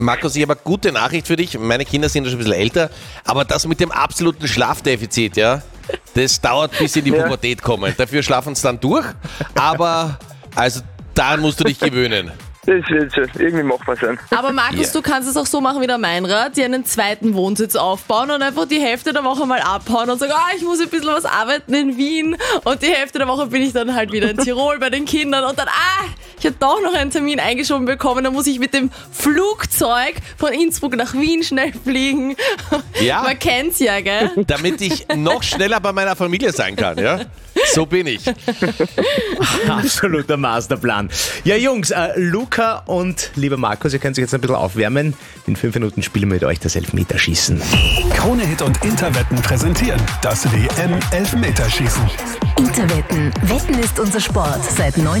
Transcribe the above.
Markus, ich habe eine gute Nachricht für dich. Meine Kinder sind ja schon ein bisschen älter, aber das mit dem absoluten Schlafdefizit, ja, das dauert bis sie in die Pubertät kommen. Dafür schlafen sie dann durch, aber also daran musst du dich gewöhnen. Das wird schon irgendwie machbar sein. Aber Markus, du kannst es auch so machen wie der Meinrad, dir einen zweiten Wohnsitz aufbauen und einfach die Hälfte der Woche mal abhauen und sagen, ich muss ein bisschen was arbeiten in Wien und die Hälfte der Woche bin ich dann halt wieder in Tirol bei den Kindern und dann, ich habe doch noch einen Termin eingeschoben bekommen, dann muss ich mit dem Flugzeug von Innsbruck nach Wien schnell fliegen. Ja. Man kennt's ja, gell? Damit ich noch schneller bei meiner Familie sein kann, ja? So bin ich. Absoluter Masterplan. Ja, Jungs, Luca und lieber Markus, ihr könnt sich jetzt ein bisschen aufwärmen. In 5 Minuten spielen wir mit euch das Elfmeterschießen. Krone-Hit und Interwetten präsentieren das WM-Elfmeterschießen. Interwetten. Wetten ist unser Sport seit